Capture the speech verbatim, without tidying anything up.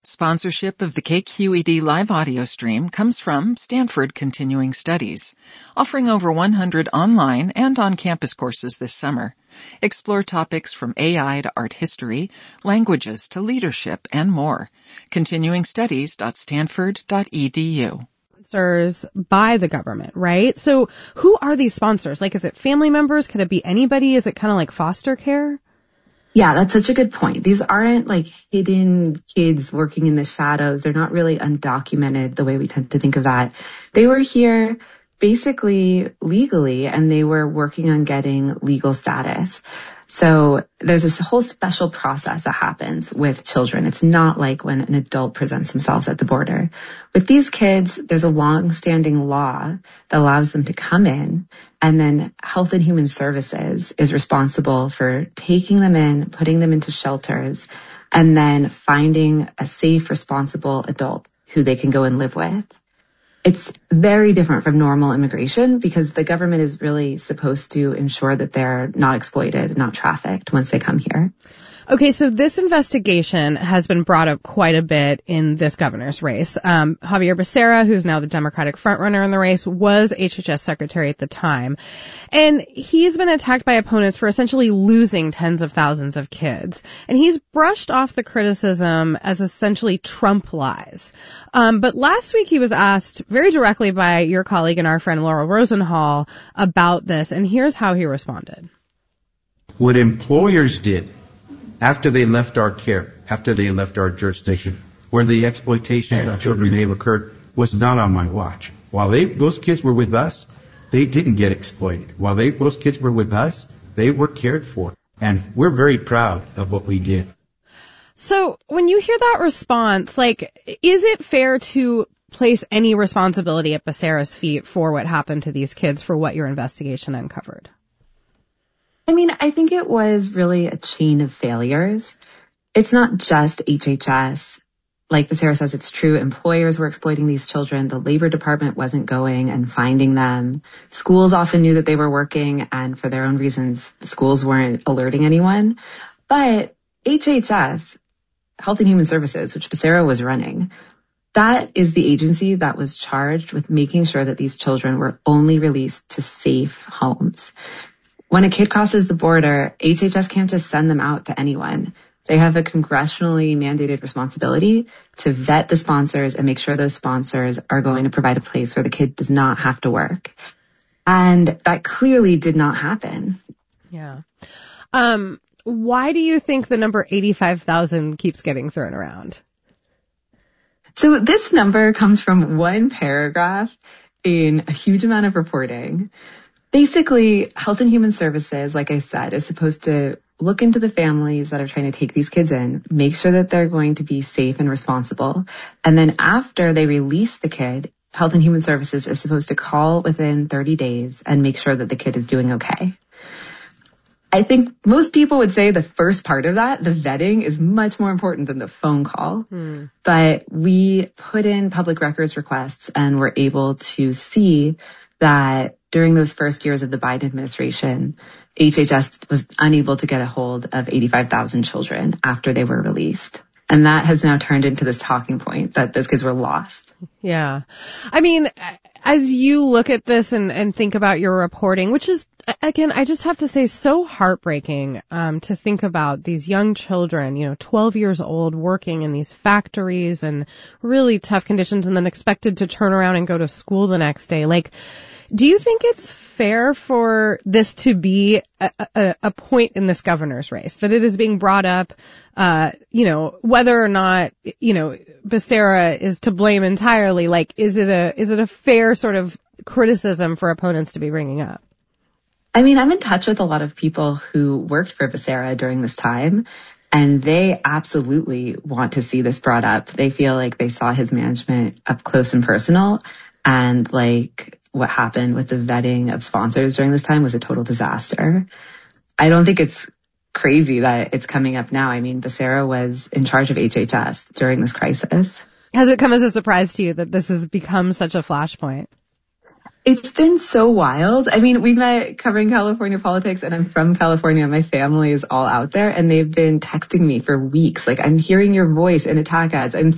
Sponsorship of the K Q E D live audio stream comes from Stanford Continuing Studies, offering over one hundred online and on-campus courses this summer. Explore topics from A I to art history, languages to leadership, and more. continuing studies dot stanford dot e d u. Sponsors by the government, right? So who are these sponsors? Like, is it family members? Could it be anybody? Is it kind of like foster care? Yeah, that's such a good point. These aren't like hidden kids working in the shadows. They're not really undocumented the way we tend to think of that. They were here basically legally, and they were working on getting legal status. So there's this whole special process that happens with children. It's not like when an adult presents themselves at the border. With these kids, there's a long-standing law that allows them to come in, and then Health and Human Services is responsible for taking them in, putting them into shelters, and then finding a safe, responsible adult who they can go and live with. It's very different from normal immigration because the government is really supposed to ensure that they're not exploited, not trafficked once they come here. Okay, so this investigation has been brought up quite a bit in this governor's race. Um, Xavier Becerra, who's now the Democratic frontrunner in the race, was H H S secretary at the time. And he's been attacked by opponents for essentially losing tens of thousands of kids. And he's brushed off the criticism as essentially Trump lies. Um, but last week he was asked very directly by your colleague and our friend Laurel Rosenhall about this. And here's how he responded. What employers did after they left our care, after they left our jurisdiction, where the exploitation of children may have occurred, was not on my watch. While they, those kids were with us, they didn't get exploited. While they, those kids were with us, they were cared for. And we're very proud of what we did. So when you hear that response, like, is it fair to place any responsibility at Becerra's feet for what happened to these kids, for what your investigation uncovered? I mean, I think it was really a chain of failures. It's not just H H S. Like Becerra says, it's true. Employers were exploiting these children. The Labor Department wasn't going and finding them. Schools often knew that they were working, and for their own reasons, the schools weren't alerting anyone. But H H S, Health and Human Services, which Becerra was running, that is the agency that was charged with making sure that these children were only released to safe homes. When a kid crosses the border, H H S can't just send them out to anyone. They have a congressionally mandated responsibility to vet the sponsors and make sure those sponsors are going to provide a place where the kid does not have to work. And that clearly did not happen. Yeah. Um, why do you think the number eighty-five thousand keeps getting thrown around? So this number comes from one paragraph in a huge amount of reporting. Basically, Health and Human Services, like I said, is supposed to look into the families that are trying to take these kids in, make sure that they're going to be safe and responsible. And then after they release the kid, Health and Human Services is supposed to call within thirty days and make sure that the kid is doing okay. I think most people would say the first part of that, the vetting, is much more important than the phone call. Hmm. But we put in public records requests and were able to see that during those first years of the Biden administration, H H S was unable to get a hold of eighty-five thousand children after they were released. And that has now turned into this talking point that those kids were lost. Yeah. I mean, as you look at this and, and think about your reporting, which is, again, I just have to say so heartbreaking um, to think about these young children, you know, twelve years old, working in these factories and really tough conditions, and then expected to turn around and go to school the next day. Like, do you think it's fair for this to be a, a, a point in this governor's race, that it is being brought up, uh, you know, whether or not, you know, Becerra is to blame entirely? Like, is it a, is it a fair sort of criticism for opponents to be bringing up? I mean, I'm in touch with a lot of people who worked for Becerra during this time, and they absolutely want to see this brought up. They feel like they saw his management up close and personal, and like what happened with the vetting of sponsors during this time was a total disaster. I don't think it's crazy that it's coming up now. I mean, Becerra was in charge of H H S during this crisis. Has it come as a surprise to you that this has become such a flashpoint? It's been so wild. I mean, we met covering California politics, and I'm from California. My family is all out there, and they've been texting me for weeks. Like, I'm hearing your voice in attack ads. I'm